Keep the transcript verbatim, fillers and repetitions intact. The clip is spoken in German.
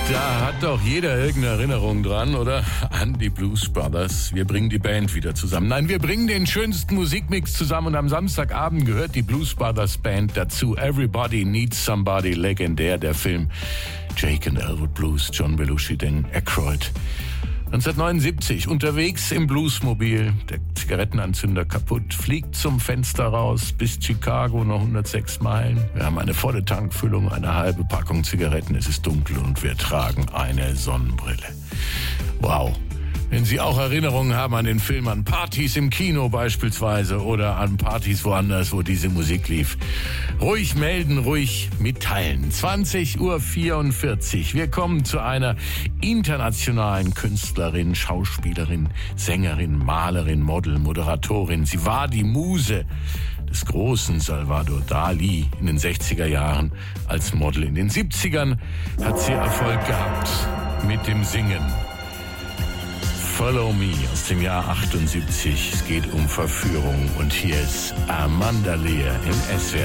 Da hat doch jeder irgendeine Erinnerung dran, oder? An die Blues Brothers. Wir bringen die Band wieder zusammen. Nein, wir bringen den schönsten Musikmix zusammen und am Samstagabend gehört die Blues Brothers Band dazu. Everybody Needs Somebody, legendär der Film Jake and Elwood Blues, John Belushi, Dan Aykroyd. neunzehnhundertneunundsiebzig, unterwegs im Bluesmobil, der Zigarettenanzünder kaputt, fliegt zum Fenster raus, bis Chicago, noch hundertsechs Meilen. Wir haben eine volle Tankfüllung, eine halbe Packung Zigaretten, es ist dunkel und wir tragen eine Sonnenbrille. Wow. Wenn Sie auch Erinnerungen haben an den Film, an Partys im Kino beispielsweise oder an Partys woanders, wo diese Musik lief, ruhig melden, ruhig mitteilen. zwanzig Uhr vierundvierzig. Wir kommen zu einer internationalen Künstlerin, Schauspielerin, Sängerin, Malerin, Model, Moderatorin. Sie war die Muse des großen Salvador Dali in den sechziger Jahren als Model. In den siebzigern hat sie Erfolg gehabt mit dem Singen. Follow Me aus dem Jahr achtundsiebzig. Es geht um Verführung und hier ist Amanda Lear im S W R